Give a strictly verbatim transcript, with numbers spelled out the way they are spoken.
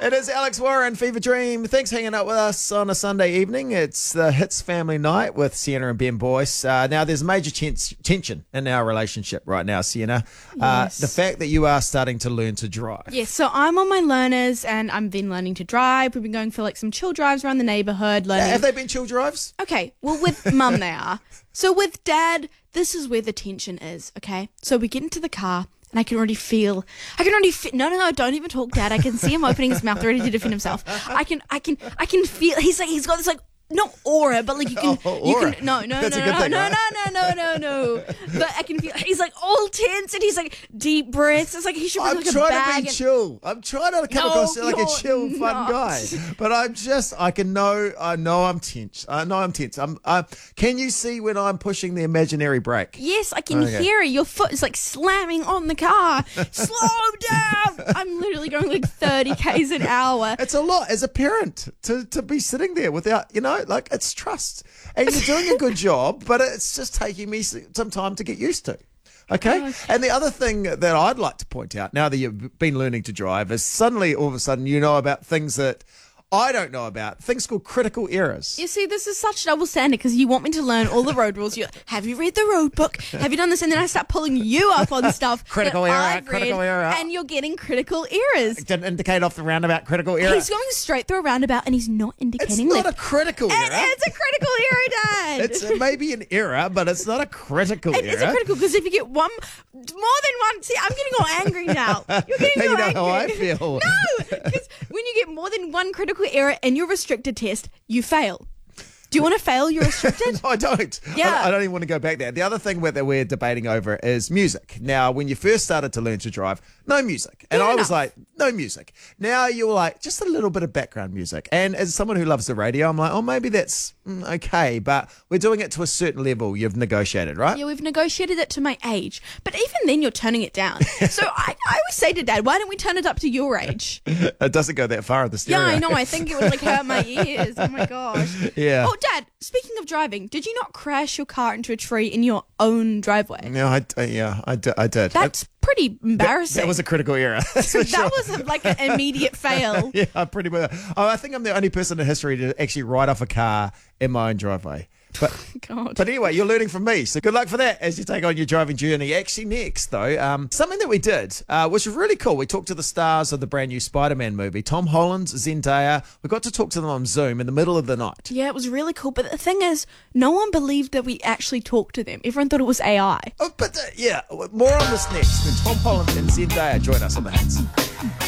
It is Alex Warren, Fever Dream. Thanks for hanging out with us on a Sunday evening. It's the Hits family night with Sienna and Ben Boyce. Uh, now, there's major tens- tension in our relationship right now, Sienna. Uh, Yes. the fact that you are starting to learn to drive. Yes, so I'm on my learners and I've been learning to drive. We've been going for like some chill drives around the neighbourhood. Learning. Have they been chill drives? Okay, well, with mum they are. So with dad, this is where the tension is, okay? So we get into the car and I can already feel, I can already feel, no, no, no, don't even talk, Dad. I can see him opening his mouth ready to defend himself. I can, I can, I can feel, he's like, he's got this like, not aura, but like you can, Oh, you aura. can, no, no, That's a no, good no, thing, no, right? no, no, no, no, no. But I can feel, he's like all tense and he's like deep breaths. It's like he should bring I'm like a trying bag. to be and- chill. I'm trying to come No, across like a you're chill, fun not. guy. But I'm just, I can know, I know I'm tense. I know I'm tense. I'm, uh, can you see when I'm pushing the imaginary brake? Yes, I can Okay. hear it. Your foot is like slamming on the car. Slow down. I'm literally going like thirty kays an hour. It's a lot as a parent to, to be sitting there without, you know, like it's trust. And you're doing a good job, but it's just taking me s- some time to get used to. Okay? Okay. And the other thing that I'd like to point out now that you've been learning to drive is suddenly all of a sudden you know about things that I don't know about, things called critical errors. You see, this is such double standard because you want me to learn all the road rules. You have you read the road book? Have you done this? And then I start pulling you up on stuff. Critical that error, I've read, critical error. and you're getting critical errors. Didn't indicate off the roundabout critical error. He's going straight through a roundabout and he's not It's indicating not left. a critical And error. it's a critical error, Dad. It's a, maybe an error, but it's not a critical It error. is a critical because if you get one, more than one, see, I'm getting all angry now. You're getting You all know angry. how I feel. No, because when you get more than one critical error in your restricted test, you fail. Do you want to fail your restricted? No, I don't. Yeah. I, I don't even want to go back there. The other thing with- that we're debating over is music. Now, when you first started to learn to drive, no music. And Fair I was enough. like, no music. Now you're like, just a little bit of background music. And as someone who loves the radio, I'm like, oh, maybe that's mm, okay. But we're doing it to a certain level you've negotiated, right? Yeah, we've negotiated it to my age. But even then, you're turning it down. So I, I always say to Dad, why don't we turn it up to your age? It doesn't go that far at the Yeah, stereo. I know. I think it would like hurt my ears. Oh my gosh. Yeah. Oh, Dad, speaking of driving, did you not crash your car into a tree in your own driveway? No, I, uh, yeah, I, d- I did. That's pretty That- embarrassing. That was a critical error. That's for sure. That was a, like an immediate fail. Yeah, I'm pretty much. Oh, I think I'm the only person in history to actually ride off a car in my own driveway. But God. but anyway, you're learning from me, so good luck for that as you take on your driving journey. Actually, next though, um, something that we did, uh, which was really cool. We talked to the stars of the brand new Spider-Man movie, Tom Holland, Zendaya. We got to talk to them on Zoom in the middle of the night. Yeah, it was really cool. But the thing is, no one believed that we actually talked to them. Everyone thought it was A I. Oh, but uh, yeah, more on this next when Tom Holland and Zendaya join us on the Hits.